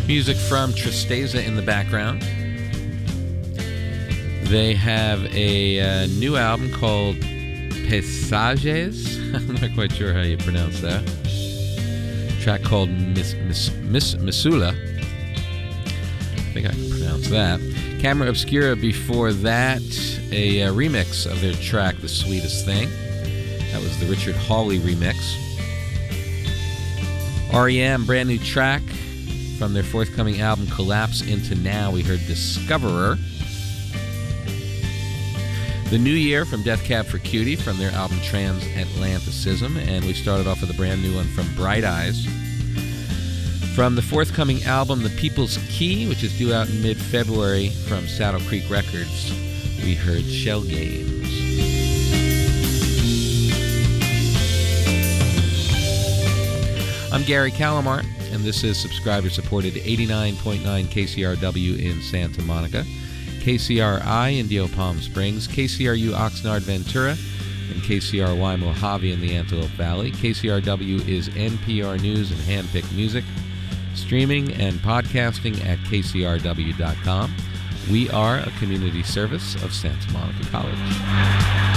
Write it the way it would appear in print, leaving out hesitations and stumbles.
Music from Tristeza in the background. They have a new album called Paysages. I'm not quite sure how you pronounce that. A track called Missoula. I think I can pronounce that. Camera Obscura before that, a remix of their track The Sweetest Thing. That was the Richard Hawley remix. R.E.M., brand new track from their forthcoming album Collapse Into Now. We heard Discoverer. The New Year from Death Cab for Cutie from their album Transatlanticism. And we started off with a brand new one from Bright Eyes. From the forthcoming album The People's Key, which is due out in mid-February from Saddle Creek Records, we heard Shell Games. I'm Gary Calamar, and this is subscriber-supported 89.9 KCRW in Santa Monica, KCRI in Dio Palm Springs, KCRU Oxnard Ventura, and KCRY Mojave in the Antelope Valley. KCRW is NPR News and handpicked music, streaming and podcasting at kcrw.com. We are a community service of Santa Monica College.